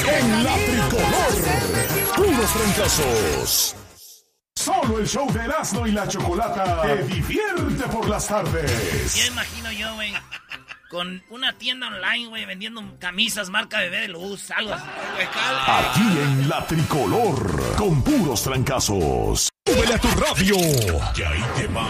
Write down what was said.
en la tricolor. Puros fracasos. Solo el show de Erasmo y la Chocolata te divierte por las tardes. Ya imagino yo, güey, con una tienda online, güey, vendiendo camisas marca Bebé de Luz, algo así. Aquí en la tricolor, con puros trancazos. ¡Súbele a tu radio! Y ahí te va